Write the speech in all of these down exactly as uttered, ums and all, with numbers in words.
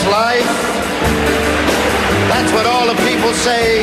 life. That's what all the people say.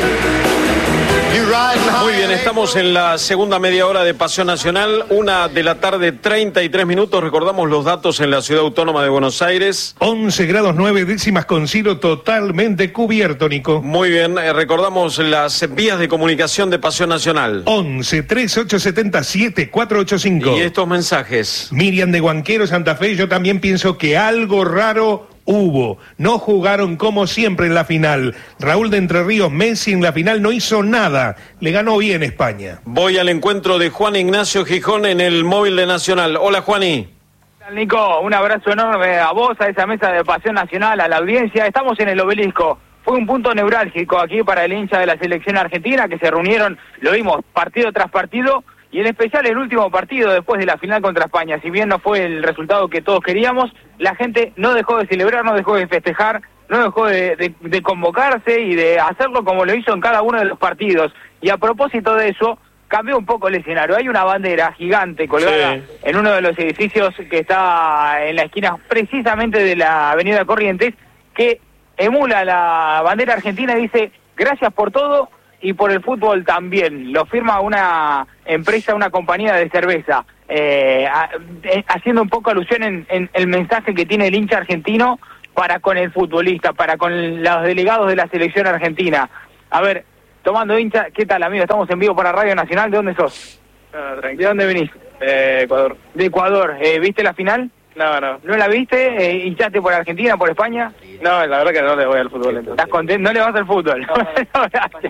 Muy bien, estamos en la segunda media hora de Pasión Nacional, una de la tarde, treinta y tres minutos. Recordamos los datos en la Ciudad Autónoma de Buenos Aires. once grados nueve décimas con cielo totalmente cubierto, Nico. Muy bien, eh, recordamos las vías de comunicación de Pasión Nacional. once, treinta y ocho setenta, siete cuatro ocho cinco. Y estos mensajes. Miriam de Huanquero, Santa Fe, yo también pienso que algo raro hubo. No jugaron como siempre en la final. Raúl de Entre Ríos, Messi en la final no hizo nada. Le ganó bien España. Voy al encuentro de Juan Ignacio Gijón en el móvil de Nacional. Hola, Juani. Nico, un abrazo enorme a vos, a esa mesa de Pasión Nacional, a la audiencia. Estamos en el Obelisco. Fue un punto neurálgico aquí para el hincha de la selección argentina, que se reunieron, lo vimos, partido tras partido, y en especial el último partido después de la final contra España. Si bien no fue el resultado que todos queríamos, la gente no dejó de celebrar, no dejó de festejar, no dejó de, de, de convocarse y de hacerlo como lo hizo en cada uno de los partidos. Y a propósito de eso, cambió un poco el escenario. Hay una bandera gigante colgada sí. en uno de los edificios que está en la esquina precisamente de la avenida Corrientes, que emula la bandera argentina y dice: gracias por todo y por el fútbol también. Lo firma una empresa, una compañía de cerveza, eh, a, eh, haciendo un poco alusión en, en el mensaje que tiene el hincha argentino para con el futbolista, para con los delegados de la selección argentina. A ver, tomando hincha, ¿qué tal, amigo? Estamos en vivo para Radio Nacional. ¿De dónde sos? Ah, ¿De dónde venís? Eh, Ecuador. De Ecuador. Eh, ¿Viste la final? No, no. ¿No la viste? Eh, ¿Hinchaste por Argentina, por España? No, la verdad que no le voy al fútbol. Entonces. ¿Estás contento? ¿No le vas al fútbol? No, no.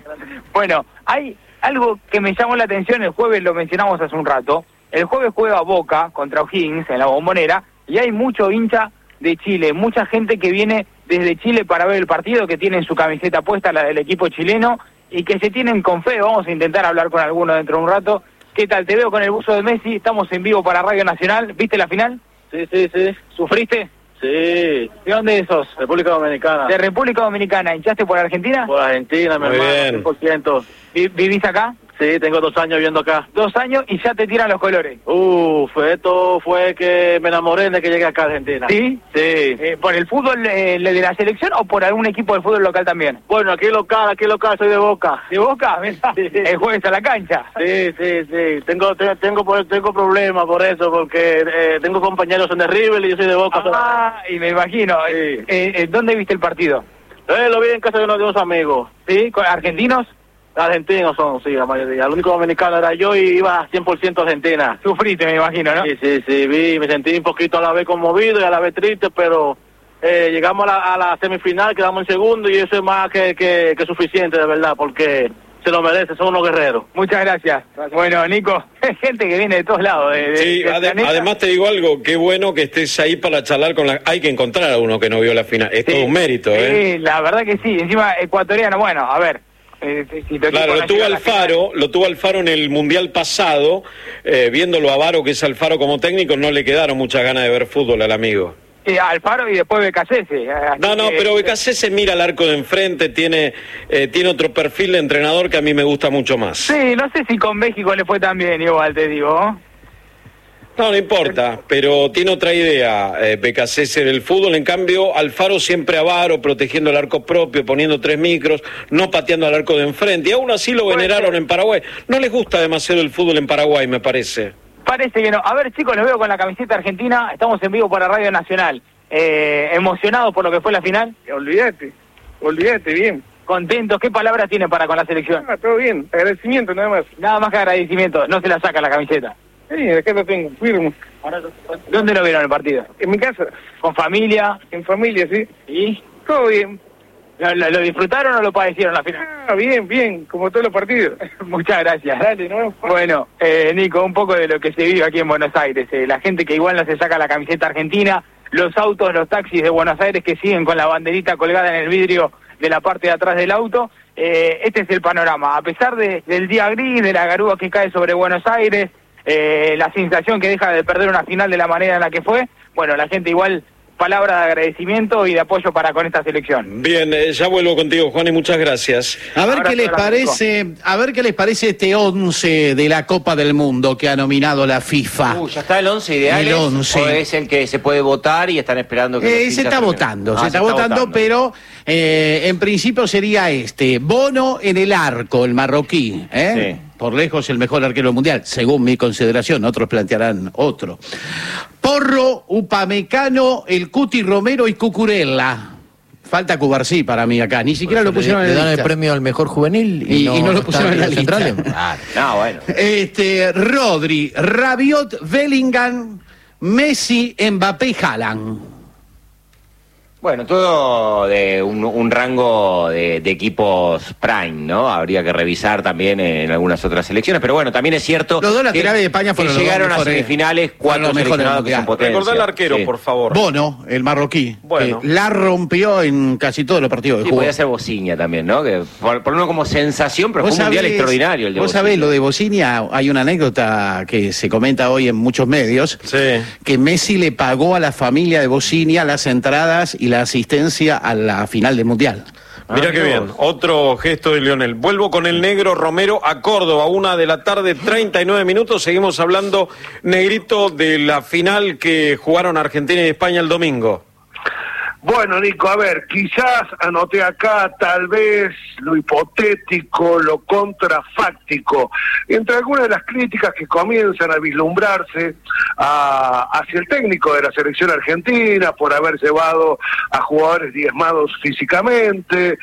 Bueno, hay algo que me llamó la atención. El jueves lo mencionamos hace un rato. El jueves juega Boca contra O'Higgins en la Bombonera y hay mucho hincha de Chile, mucha gente que viene desde Chile para ver el partido, que tienen su camiseta puesta, la del equipo chileno, y que se tienen con fe. Vamos a intentar hablar con alguno dentro de un rato. ¿Qué tal? Te veo con el buzo de Messi. Estamos en vivo para Radio Nacional. ¿Viste la final? Sí, sí, sí. ¿Sufriste? Sí. ¿De dónde sos? República Dominicana. ¿De República Dominicana? ¿Hinchaste por Argentina? Por Argentina, mi Muy hermano, bien. cien por ciento. ¿Vi- ¿Vivís acá? Sí, tengo dos años viviendo acá. Dos años y ya te tiran los colores. Uf, esto fue que me enamoré de que llegué acá a Argentina. ¿Sí? Sí. Eh, ¿Por el fútbol eh, de la selección o por algún equipo del fútbol local también? Bueno, aquí local, aquí local, soy de Boca. ¿De Boca? Mirá, Sí. el jueves a la cancha. Sí, sí, sí. Tengo, tengo, tengo, por- tengo problemas por eso, porque eh, tengo compañeros en de River y yo soy de Boca. Ah, y me imagino. Sí. Eh, eh, ¿Dónde viste el partido? Eh, lo vi en casa de unos, de unos amigos. ¿Sí? ¿Con argentinos? Argentinos son, sí, la mayoría. El único dominicano era yo y iba cien por ciento Argentina. Sufriste, me imagino, ¿no? Sí, sí, sí, vi, me sentí un poquito a la vez conmovido y a la vez triste, pero eh, llegamos a la, a la semifinal, quedamos en segundo y eso es más que, que, que suficiente, de verdad, porque se lo merece, son unos guerreros. Muchas gracias. Bueno, Nico, gente que viene de todos lados. De, de- Sí, del ade- planeta. además te digo algo, qué bueno que estés ahí para charlar con la... Hay que encontrar a uno que no vio la final, es todo un mérito, ¿eh? Sí, la verdad que sí. Encima, ecuatoriano, bueno, a ver. eh, si- si tu Claro, equipo lo no tuvo llega a la Alfaro, lo tuvo Alfaro en el Mundial pasado, eh, viéndolo a Varo, que es Alfaro como técnico, no le quedaron muchas ganas de ver fútbol al amigo. Sí, Alfaro y después Becasese. así No, no, que- pero Becasese mira al arco de enfrente, tiene, eh, tiene otro perfil de entrenador que a mí me gusta mucho más. Sí, no sé si con México le fue tan bien, igual te digo. No, no importa, pero tiene otra idea, eh, Becasese del fútbol. En cambio, Alfaro siempre a Varo, protegiendo el arco propio, poniendo tres micros, no pateando al arco de enfrente. Y aún así lo Puede veneraron ser. en Paraguay. No les gusta demasiado el fútbol en Paraguay, me parece. Parece que no. A ver, chicos, los veo con la camiseta argentina. Estamos en vivo para Radio Nacional. Eh, ¿Emocionados por lo que fue la final? Olvídate, olvídate, bien. ¿Contentos? ¿Qué palabras tienen para con la selección? Ah, todo bien, agradecimiento nada más. Nada más que agradecimiento. No se la saca la camiseta. Sí, acá lo tengo, firme. ¿Dónde lo vieron el partido? En mi casa, ¿Con familia? en familia, sí. ¿Y? Todo bien. ¿Lo, lo- lo disfrutaron o lo padecieron la final? Ah, bien, bien, como todos los partidos. Muchas gracias. Dale, ¿no? Bueno, eh, Nico, un poco de lo que se vive aquí en Buenos Aires. Eh, la gente que igual no se saca la camiseta argentina, los autos, los taxis de Buenos Aires que siguen con la banderita colgada en el vidrio de la parte de atrás del auto. Eh, este es el panorama. A pesar de, del día gris, de la garúa que cae sobre Buenos Aires, eh, la sensación que deja de perder una final de la manera en la que fue, bueno, la gente igual palabras de agradecimiento y de apoyo para con esta selección. Bien, eh, ya vuelvo contigo, Juan, y muchas gracias. A ver Abrazo qué les grande, parece, a ver qué les parece este once de la Copa del Mundo que ha nominado la FIFA. Uh, ¿ya está el once ideal? El once. ¿O es el que se puede votar y están esperando que... Eh, los se hinchas está terminen? votando, Ah, se está votando, pero eh, en principio sería este. Bono en el arco, el marroquí, ¿eh? Sí. Por lejos el mejor arquero mundial, según mi consideración, otros plantearán otro. Porro, Upamecano, el Cuti Romero y Cucurella. Falta Cubarsí para mí acá, ni siquiera lo pusieron le, en le la dan lista. el premio al mejor juvenil y, Y- no, y no lo está pusieron en la los lista. centrales. Ah, no, bueno. Este, Rodri, Rabiot, Bellingham, Messi, Mbappé y Haaland. Bueno, todo de un, un rango de, de equipos prime, ¿no? Habría que revisar también en algunas otras selecciones, pero bueno, también es cierto Los dos que, laterales de España que fueron los dos llegaron a mejores- semifinales fueron cuatro los mejores seleccionados que son mundiales. potencia. Recordá al arquero, Sí. por favor. Bono, el marroquí, Bueno. que la rompió en casi todos los partidos que Sí, jugó. podía ser Bociña también, ¿no? Que por, por uno como sensación, pero fue Vos un mundial sabés- extraordinario el de Vos Bociña. sabés, lo de Bociña, hay una anécdota que se comenta hoy en muchos medios, Sí. que Messi le pagó a la familia de Bociña las entradas y la asistencia a la final del Mundial. Mira Ah, qué no. bien, otro gesto de Lionel. Vuelvo con el negro Romero a Córdoba, una de la tarde, treinta y nueve minutos. Seguimos hablando, Negrito, de la final que jugaron Argentina y España el domingo. Bueno, Nico, a ver, quizás anoté acá tal vez lo hipotético, lo contrafáctico, entre algunas de las críticas que comienzan a vislumbrarse a, hacia el técnico de la selección argentina por haber llevado a jugadores diezmados físicamente,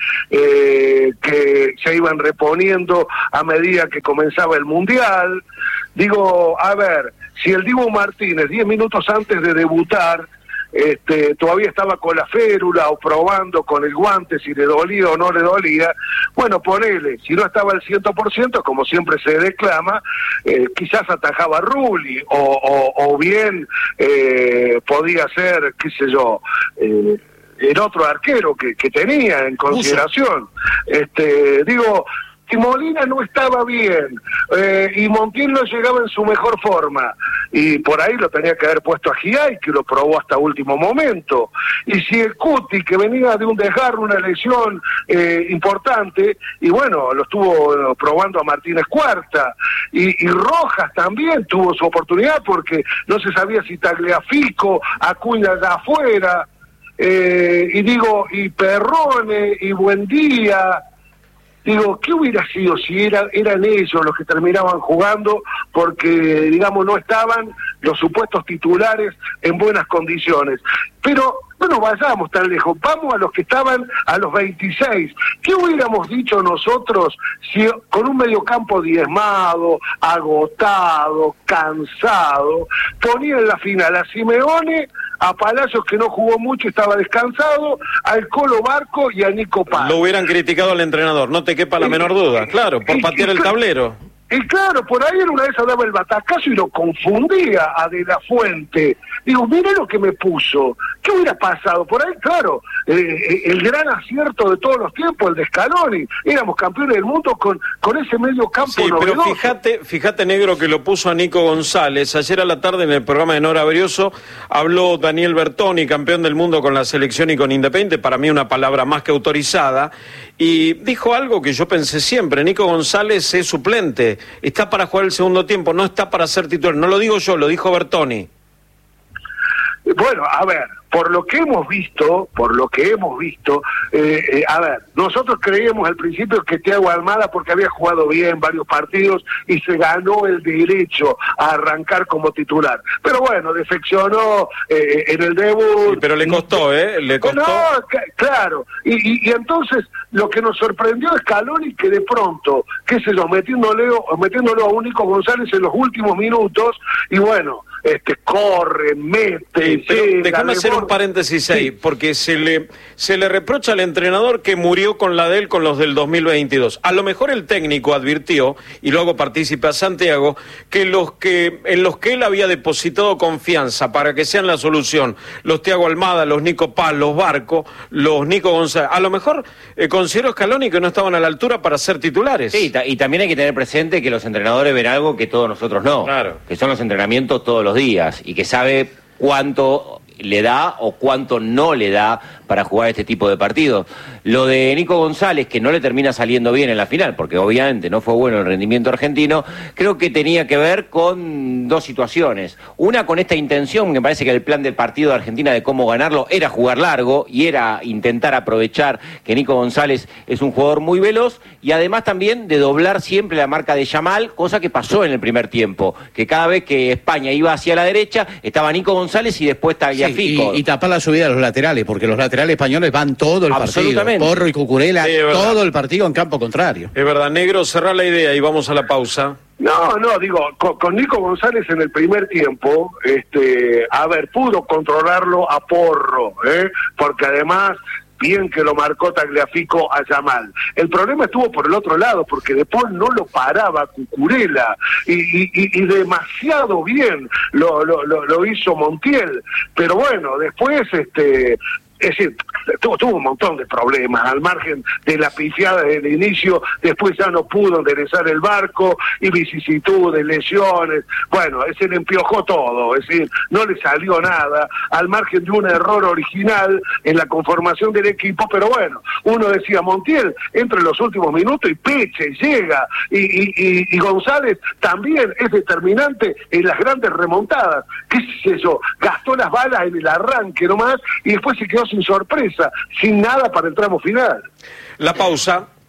eh, que se iban reponiendo a medida que comenzaba el Mundial. Digo, a ver, si el Dibu Martínez, diez minutos antes de debutar, Este, todavía estaba con la férula o probando con el guante si le dolía o no le dolía, bueno, ponele, si no estaba al cien por ciento, como siempre se declama, eh, quizás atajaba a Rulli, o, o, o bien eh, podía ser, qué sé yo, eh, el otro arquero que, que tenía en consideración. Este, digo, si Molina no estaba bien eh, y Montiel no llegaba en su mejor forma, y por ahí lo tenía que haber puesto a Giai, que lo probó hasta último momento, y si el Cuti, que venía de un desgarro, una lesión eh, importante, y bueno, lo estuvo eh, probando a Martínez Cuarta, y, y Rojas también tuvo su oportunidad porque no se sabía si Tagliafico, Acuña de afuera, eh, y digo, y Perrone, y Buendía. Digo, ¿qué hubiera sido si era, eran ellos los que terminaban jugando porque, digamos, no estaban los supuestos titulares en buenas condiciones? Pero no nos vayamos tan lejos, vamos a los que estaban a los veintiséis. ¿Qué hubiéramos dicho nosotros si con un mediocampo diezmado, agotado, cansado, ponía en la final a Simeone, a Palacios, que no jugó mucho, estaba descansado, al Colo Barco y a Nico Paz? Lo hubieran criticado al entrenador, no te quepa la menor duda, claro, por Y- patear y- el tablero. Y claro, por ahí en una de esas daba el batacazo y lo confundía a De La Fuente. Digo, mire lo que me puso. ¿Qué hubiera pasado? Por ahí, claro, eh, el gran acierto de todos los tiempos, el de Scaloni. Éramos campeones del mundo con, con ese medio campo Sí, pero novedoso. fíjate, fíjate, Negro, que lo puso a Nico González. Ayer a la tarde en el programa de Nora Brioso habló Daniel Bertoni, campeón del mundo con la selección y con Independiente, para mí una palabra más que autorizada, y dijo algo que yo pensé siempre: Nico González es suplente, está para jugar el segundo tiempo, no está para ser titular. No lo digo yo, lo dijo Bertoni. Bueno, a ver, por lo que hemos visto, por lo que hemos visto, eh, eh, a ver, nosotros creíamos al principio que Thiago Almada, porque había jugado bien varios partidos y se ganó el derecho a arrancar como titular. Pero bueno, defeccionó eh, en el debut. Sí, pero le costó, ¿eh? Le costó. No, ca- claro. Y, y, y entonces lo que nos sorprendió es Scaloni, que de pronto, qué sé yo, metiéndole, metiéndolo a un Nico González en los últimos minutos, y bueno, este corre, mete, Sí, pero llega, déjame hacer un desborda. paréntesis ahí, porque se le, se le reprocha al entrenador que murió con la de él con los del dos mil veintidós. A lo mejor el técnico advirtió, y luego participa a Santiago, que los que en los que él había depositado confianza para que sean la solución, los Thiago Almada, los Nico Paz, los Barco, los Nico González, a lo mejor eh, considero Scaloni que no estaban a la altura para ser titulares. Sí, ta- y también hay que tener presente que los entrenadores ven algo que todos nosotros no, Claro. que son los entrenamientos todos los días y que sabe cuánto le da o cuánto no le da para jugar este tipo de partidos. Lo de Nico González, que no le termina saliendo bien en la final, porque obviamente no fue bueno el rendimiento argentino, creo que tenía que ver con dos situaciones. Una, con esta intención, que me parece que el plan del partido de Argentina de cómo ganarlo era jugar largo y era intentar aprovechar que Nico González es un jugador muy veloz, y además también de doblar siempre la marca de Yamal, cosa que pasó en el primer tiempo, que cada vez que España iba hacia la derecha, estaba Nico González y después Tagliafico. Sí, y, y tapar la subida de los laterales, porque los laterales españoles van todo el partido. Porro y Cucurella, sí, todo el partido en campo contrario. Es verdad, negro, cerrar la idea y vamos a la pausa. No, no, digo, con, con Nico González en el primer tiempo, este, a ver, pudo controlarlo a Porro, ¿eh? Porque además, bien que lo marcó Tagliafico a Yamal. El problema estuvo por el otro lado, porque De Paul no lo paraba Cucurella, y, y, y demasiado bien lo, lo, lo, lo hizo Montiel. Pero bueno, después, este... Es decir, tuvo, tuvo un montón de problemas, al margen de la pifiada del inicio, después ya no pudo enderezar el barco, y vicisitudes, lesiones, bueno, se le empiojó todo, es decir, no le salió nada, al margen de un error original en la conformación del equipo, pero bueno, uno decía, Montiel entra en los últimos minutos y peche, llega, y, y, y, y González también es determinante en las grandes remontadas, qué sé yo, gastó las balas en el arranque nomás, y después se quedó sin sorpresa, sin nada para el tramo final. La pausa.